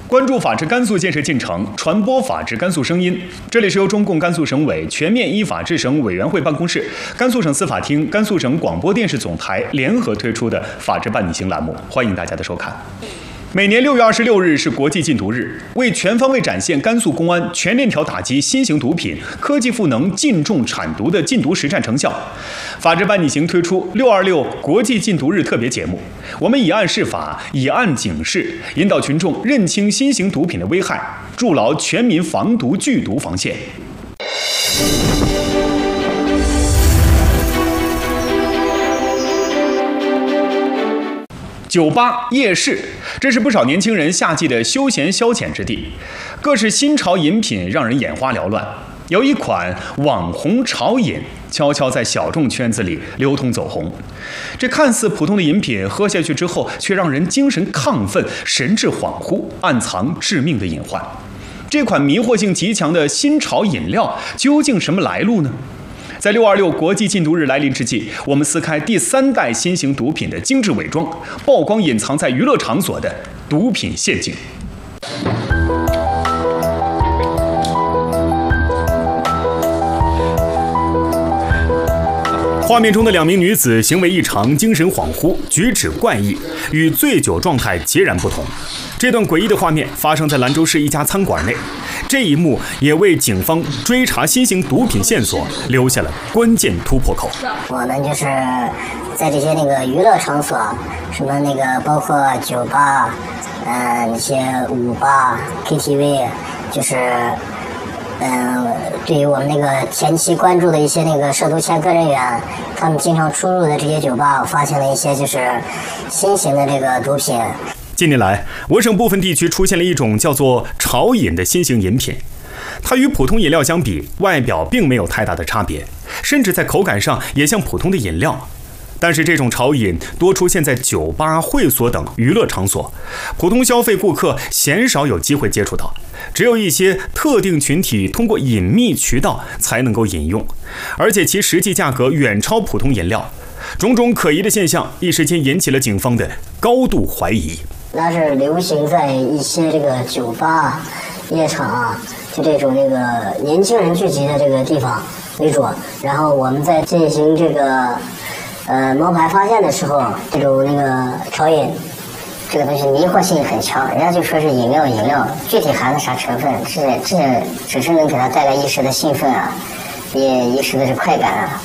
关注法治甘肃建设进程，传播法治甘肃声音。这里是由中共甘肃省委全面依法治省委员会办公室、甘肃省司法厅、甘肃省广播电视总台联合推出的法治伴你行栏目，欢迎大家的收看。每年6月26日是国际禁毒日，为全方位展现甘肃公安全链条打击新型毒品、科技赋能禁重铲毒的禁毒实战成效，法治伴你行推出626国际禁毒日特别节目。我们以案释法，以案警示，引导群众认清新型毒品的危害，筑牢全民防毒拒毒防线。酒吧、夜市，这是不少年轻人夏季的休闲消遣之地。各式新潮饮品让人眼花缭乱，有一款网红潮饮悄悄在小众圈子里流通走红。这看似普通的饮品，喝下去之后却让人精神亢奋、神志恍惚，暗藏致命的隐患。这款迷惑性极强的新潮饮料究竟什么来路呢？在626国际禁毒日来临之际，我们撕开第3代新型毒品的精致伪装，曝光隐藏在娱乐场所的毒品陷阱。画面中的2名女子行为异常，精神恍惚，举止怪异，与醉酒状态截然不同。这段诡异的画面发生在兰州市一家餐馆内，这一幕也为警方追查新型毒品线索留下了关键突破口。 我们就是在这些娱乐场所，什么包括酒吧，那些舞吧、KTV，就是对于我们前期关注的一些涉毒前科人员，他们经常出入的这些酒吧，我发现了一些就是新型的毒品。 近年来，我省部分地区出现了一种叫做潮饮的新型饮品，它与普通饮料相比，外表并没有太大的差别，甚至在口感上也像普通的饮料。但是这种潮饮多出现在酒吧、会所等娱乐场所，普通消费顾客鲜少有机会接触到，只有一些特定群体通过隐秘渠道才能够饮用，而且其实际价格远超普通饮料。种种可疑的现象一时间引起了警方的高度怀疑。 它是流行在一些酒吧、夜场，就这种年轻人聚集的地方为主。然后我们在进行摸排发现的时候，这种潮饮这个东西迷惑性很强，人家就说是饮料，具体含的啥成分，这只是能给他带来一时的兴奋啊，也一时的快感啊。